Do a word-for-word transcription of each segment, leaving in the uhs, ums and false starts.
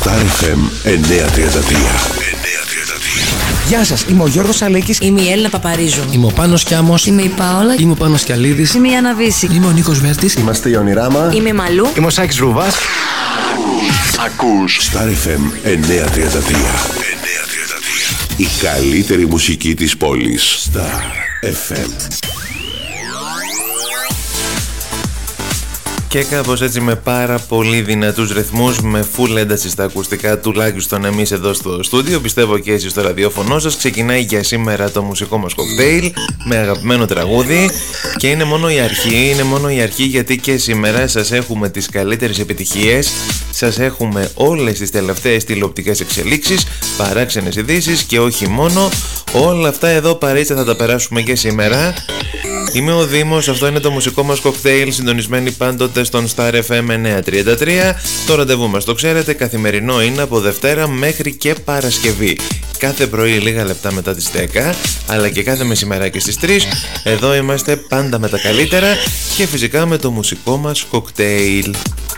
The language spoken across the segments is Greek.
Star εφ εμ εννιακόσια τριάντα τρία. Γεια σας, είμαι ο Γιώργος Αλέκης. Είμαι η Έλληνα Παπαρίζου. Είμαι ο Πάνος Κιάμος. Είμαι η Πάολα. Είμαι ο Πάνος Κιαλίδης. Είμαι η Άννα Βύση. Είμαι ο Νίκος Βέρτης. Είμαστε η Ονειράμα. Είμαι η Μαλού. Είμαι ο Σάκης Ρούβας. Ακούς Star εφ εμ εννιακόσια τριάντα τρία. Η καλύτερη μουσική της πόλης. Star εφ εμ. Και κάπως έτσι με πάρα πολύ δυνατούς ρυθμούς, με full ένταση στα ακουστικά, τουλάχιστον εμείς εδώ στο στούντιο, πιστεύω και εσείς στο ραδιόφωνο σας, ξεκινάει για σήμερα το μουσικό μας κοκτέιλ με αγαπημένο τραγούδι και είναι μόνο η αρχή, είναι μόνο η αρχή γιατί και σήμερα σας έχουμε τις καλύτερες επιτυχίες, σας έχουμε όλες τις τελευταίες τηλεοπτικές εξελίξεις, παράξενες ειδήσεις και όχι μόνο, όλα αυτά εδώ παρέιτσα θα τα περάσουμε και σήμερα. Είμαι ο Δήμος, αυτό είναι το μουσικό μας κοκτέιλ, συντονισμένοι πάντοτε στον Star εφ εμ εννιακόσια τριάντα τρία. Το ραντεβού μας, το ξέρετε, καθημερινό είναι από Δευτέρα μέχρι και Παρασκευή. Κάθε πρωί λίγα λεπτά μετά τις δέκα, αλλά και κάθε μεσημεράκι στις τρεις. Εδώ είμαστε πάντα με τα καλύτερα και φυσικά με το μουσικό μας κοκτέιλ.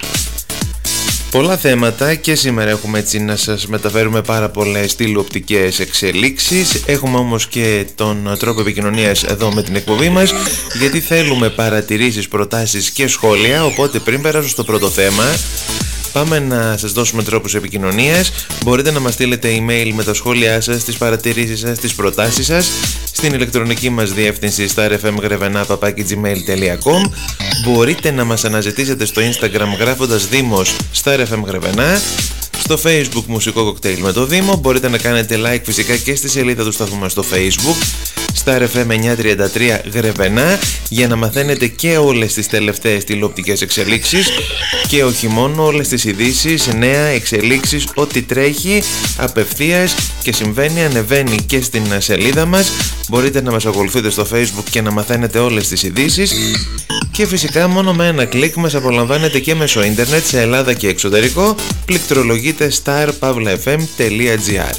Πολλά θέματα και σήμερα έχουμε έτσι να σας μεταφέρουμε πάρα πολλές τηλεοπτικές εξελίξεις. Έχουμε όμως και τον τρόπο επικοινωνίας εδώ με την εκπομπή μας, γιατί θέλουμε παρατηρήσεις, προτάσεις και σχόλια. Οπότε πριν περάσω στο πρώτο θέμα, πάμε να σας δώσουμε τρόπους επικοινωνίας. Μπορείτε να μας στείλετε email με τα σχόλιά σας, τις παρατηρήσεις σας, τις προτάσεις σας στην ηλεκτρονική μας διεύθυνση star f m grevena παπάκι gmail dot com. Μπορείτε να μας αναζητήσετε στο Instagram γράφοντας Δήμος Star εφ εμ Grevena. Στο Facebook Μουσικό Κοκτέιλ με το Δήμο. Μπορείτε να κάνετε like φυσικά και στη σελίδα του σταθμού μας στο Facebook Star εφ εμ εννιακόσια τριάντα τρία Grevena, για να μαθαίνετε και όλες τις τελευταίες τηλεοπτικές εξελίξεις και όχι μόνο, όλες τις ειδήσεις, νέα εξελίξεις, ό,τι τρέχει απευθείας και συμβαίνει, ανεβαίνει και στην σελίδα μας. Μπορείτε να μας ακολουθείτε στο Facebook και να μαθαίνετε όλες τις ειδήσεις και φυσικά μόνο με ένα κλικ μας απολαμβάνετε και μέσω ίντερνετ σε Ελλάδα και εξωτερικό. Πληκτρολογείτε star pavla f m dot g r.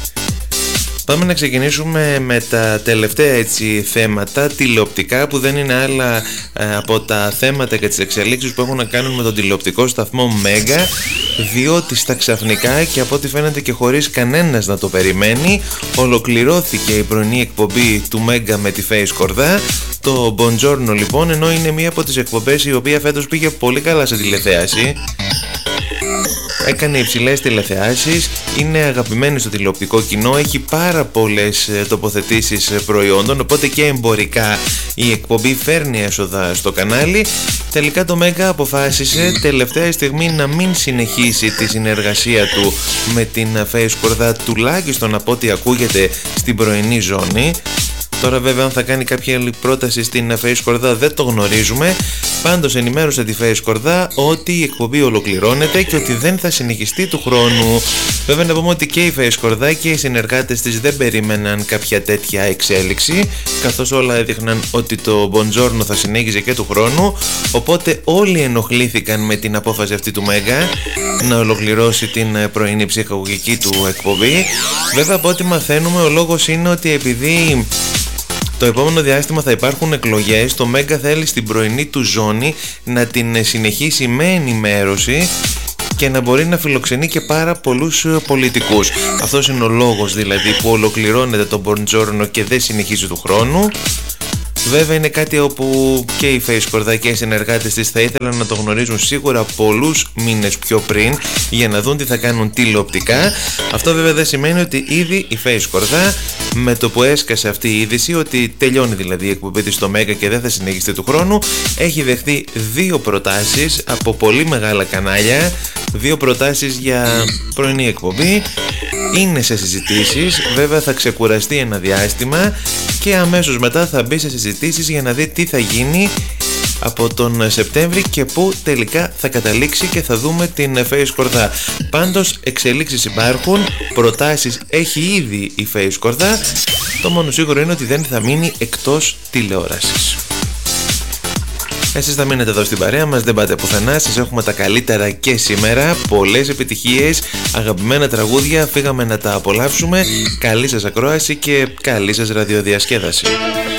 Πάμε να ξεκινήσουμε με τα τελευταία έτσι θέματα τηλεοπτικά, που δεν είναι άλλα ε, από τα θέματα και τις εξελίξεις που έχουν να κάνουν με τον τηλεοπτικό σταθμό Μέγκα, διότι στα ξαφνικά και από ό,τι φαίνεται και χωρίς κανένας να το περιμένει, ολοκληρώθηκε η πρωινή εκπομπή του Μέγκα με τη Face Κορδά. Το Buongiorno λοιπόν, ενώ είναι μία από τις εκπομπές η οποία φέτος πήγε πολύ καλά σε τηλεθέαση, έκανε υψηλές τηλεθεάσεις, είναι αγαπημένη στο τηλεοπτικό κοινό, έχει πάρα πολλές τοποθετήσεις προϊόντων, οπότε και εμπορικά η εκπομπή φέρνει έσοδα στο κανάλι. Τελικά το Μέγκα αποφάσισε τελευταία στιγμή να μην συνεχίσει τη συνεργασία του με την Face Κορδά, τουλάχιστον από ό,τι ακούγεται στην πρωινή ζώνη. Τώρα βέβαια αν θα κάνει κάποια άλλη πρόταση στην Face Κορδά δεν το γνωρίζουμε. Πάντως ενημέρωσε τη Face Κορδά ότι η εκπομπή ολοκληρώνεται και ότι δεν θα συνεχιστεί του χρόνου. Βέβαια να πούμε ότι και η Face Κορδά και οι συνεργάτες της δεν περίμεναν κάποια τέτοια εξέλιξη, καθώς όλα έδειχναν ότι το Buongiorno θα συνέχιζε και του χρόνου. Οπότε όλοι ενοχλήθηκαν με την απόφαση αυτή του Μέγκα να ολοκληρώσει την πρωινή ψυχαγωγική του εκπομπή. Βέβαια από ό,τι μαθαίνουμε ο λόγος είναι ότι επειδή το επόμενο διάστημα θα υπάρχουν εκλογές, το Μέγκα θέλει στην πρωινή του ζώνη να την συνεχίσει με ενημέρωση και να μπορεί να φιλοξενεί και πάρα πολλούς πολιτικούς. Αυτός είναι ο λόγος δηλαδή που ολοκληρώνεται το Buongiorno και δεν συνεχίζει του χρόνου. Βέβαια είναι κάτι όπου και η Face Κορδά και οι συνεργάτες της θα ήθελαν να το γνωρίζουν σίγουρα πολλούς μήνες πιο πριν για να δουν τι θα κάνουν τηλεοπτικά. Αυτό βέβαια δεν σημαίνει ότι ήδη η Face Κορδά, με το που έσκασε αυτή η είδηση ότι τελειώνει δηλαδή η εκπομπή της στο Μέγκα και δεν θα συνεχιστεί του χρόνου, έχει δεχτεί δύο προτάσεις από πολύ μεγάλα κανάλια, δύο προτάσεις για πρωινή εκπομπή. Είναι σε συζητήσεις, βέβαια θα ξεκουραστεί ένα διάστημα και αμέσως μετά θα μπει σε συζητήσεις για να δει τι θα γίνει από τον Σεπτέμβρη και πού τελικά θα καταλήξει και θα δούμε την Face Κορδά. Πάντως εξελίξεις υπάρχουν, προτάσεις έχει ήδη η Face Κορδά, το μόνο σίγουρο είναι ότι δεν θα μείνει εκτός τηλεόρασης. Εσείς θα μείνετε εδώ στην παρέα μας, δεν πάτε πουθενά, σας έχουμε τα καλύτερα και σήμερα, πολλές επιτυχίες, αγαπημένα τραγούδια, φύγαμε να τα απολαύσουμε, καλή σας ακρόαση και καλή σας ραδιοδιασκέδαση.